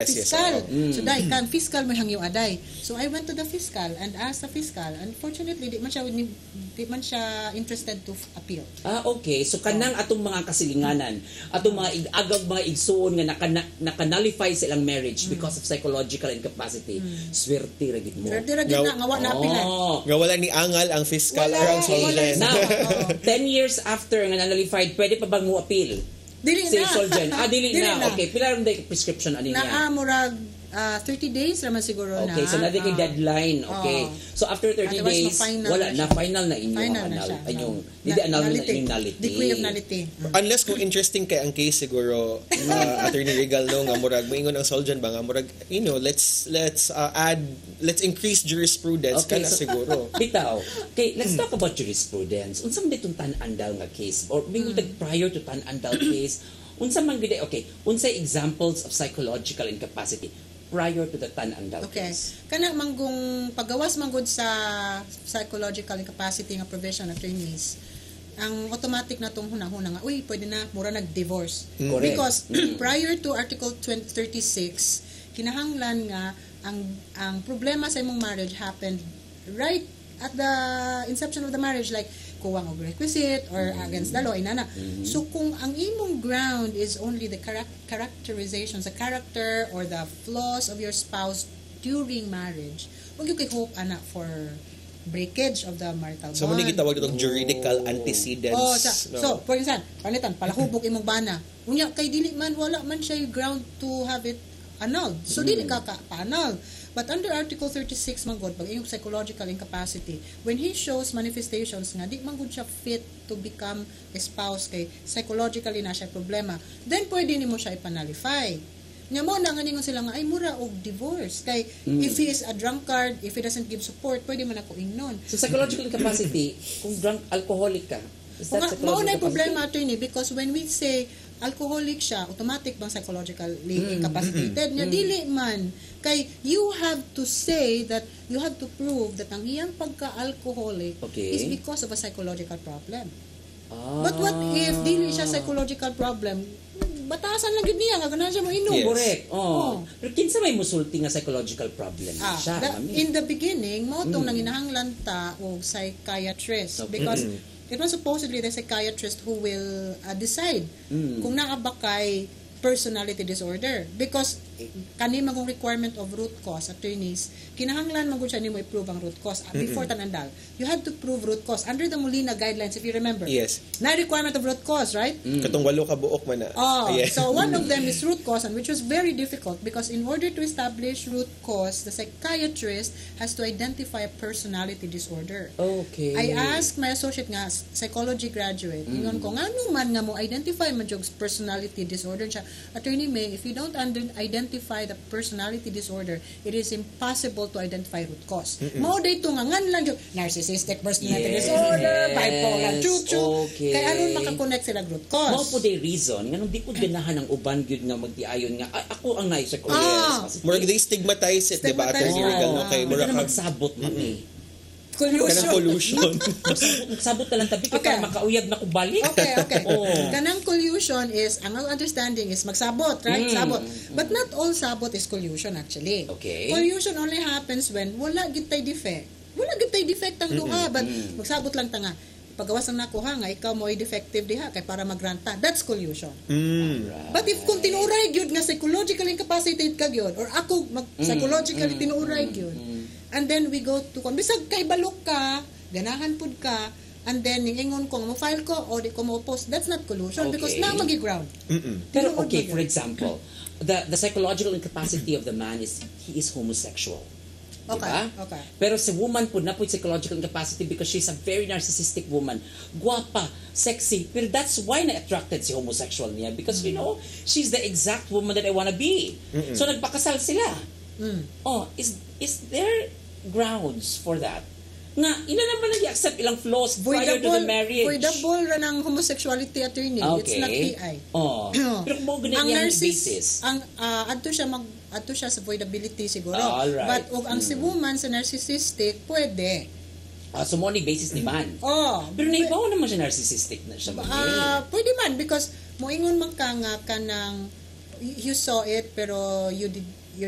fiscal. So dai kan fiscal mo hangyo aday. So I went to the fiscal and asked the fiscal. Unfortunately, di man siya interested to appeal. Okay. So kanang atong mga kasilinganan, atong mga agag mga igsoon nga naka-nullify sa ilang marriage because of psychological incapacity. Swerte ra gid mo. Swerte ra gid nga wa na appeal. Nga wala ni angal ang fiscal around Solgen. Now, 10 years after nga nullified, pwede pa bang mo appeal? Dili si na. Solgen. Dili na. Okay, pila ram day prescription ani niya? Murag 30 days raman siguro na. Okay, so na kay deadline. Okay. So after 30 days, wala na final na inyong nullity. Decree of nullity. Unless kung interesting kay ang case siguro Attorney Regal no nga murag moingon ang Solgen ba nga murag let's increase jurisprudence okay, kana siguro. Bitaw. Okay, let's talk about jurisprudence. Unsa man ditong tan-andal nga case or prior to tan-andal case, unsa man gid unsay examples of psychological incapacity prior to the tan-andal case? Kana manggong paggawas manggod sa psychological incapacity nga provision attorneys, ang automatic na tong hunahuna nga pwede na mura nag-divorce. Because prior to Article 36, kinahanglan nga ang problema sa imong marriage happened right at the inception of the marriage, like kuwang og requisite or against the law inana. So kung ang imong ground is only the characterizations, the character or the flaws of your spouse during marriage, wag gyud kay hope ana for breakage of the marital bond. So muna gitawag itong juridical antecedents. So for example, panitan palahubog imong bana. Unya kay dili man wala man siya ground to have it annulled. So dili ka pa-annul. But under Article 36 manggod pag iyong psychological incapacity, when he shows manifestations nga di manggod siya fit to become a spouse kay psychologically na siya problema, then pwede nimo siya ipanalify. Nya mo na nga ningon sila nga ay mura og divorce kay if he is a drunkard, if he doesn't give support, pwede man ako ingnon. So psychological incapacity kung alcoholic ka, is that psychological incapacity? Problema attorney because when we say alcoholic siya, automatic bang psychologically incapacitated? Nya dili man. Kay you have to say that you have to prove that ang iyang pagka-alcoholic is because of a psychological problem. But what if dili siya psychological problem? Batasan lang yun niya, nga ganahan siya mo inom. Yes. Correct. Pero kinsa may musulti nga psychological problem siya? In the beginning, mo itong nanginahanglan ta o psychiatrist because it was supposedly the psychiatrist who will decide kung naa ba kay personality disorder because kanima kung requirement of root cause attorneys kinahanglan man gud siya nimo i-prove ang root cause before tanandal you had to prove root cause under the Molina guidelines if you remember. Yes. Na requirement of root cause, right? Katong 8 ka buok man na. Yes. So one of them is root cause, and which was very difficult because in order to establish root cause, the psychiatrist has to identify a personality disorder. Okay. I asked my associate nga psychology graduate, ingon ko ngano man nga mo identify man jog personality disorder siya. Attorney May, if you don't identify the personality disorder, it is impossible to identify root cause. Mao dayto nga ngan lang jog narcissistic personality disorder, bipolar, Okay. Kaya aron makakonect sila root cause. Mao po day reason nganong di ko ganahan ang uban gyud nga magtiayon nga ako ang naay psychologist. Murag they stigmatize it, diba? Attorney Regal, no? Kay murag magsabot man collusion. Magsabot na lang tabi ko para makauyab na ko balik. Okay. Kanang collusion is, ang understanding is magsabot, right? Sabot. But not all sabot is collusion actually. Okay. Collusion only happens when wala gitay defect. Wala gitay defect ang duha, but magsabot lang ta nga. Pagawas ang nakuha nga, ikaw mo ay defective diha kay para magranta. That's collusion. Right. But if kung tinuray gyud nga psychological incapacitated ka gyud or ako psychologically tinuray gyud, and then we go to bisag kay balok ka, ganahan pud ka, and then ingon ko mo file ko o di ko mo post, that's not collusion because na magi-ground. Pero okay, for example, the psychological incapacity of the man is he is homosexual. Okay. Diba? Okay. Pero si woman po na po psychological incapacity because she's a very narcissistic woman. Guwapa, sexy. Pero that's why na-attracted si homosexual niya because you know, she's the exact woman that I wanna be. So nagpakasal sila. Is there grounds for that? Nga, ina naman nag-accept ilang flaws prior to the marriage. Voidable ra ng homosexuality attorney. It's not PI. Pero kung mo ganyan yung basis. Adto siya sa voidability siguro. Alright. But ang si woman sa narcissistic, pwede. So mo ni basis ni man. Pero naibaw naman siya narcissistic na siya. Pwede man because moingon man ka nga kanang you saw it pero you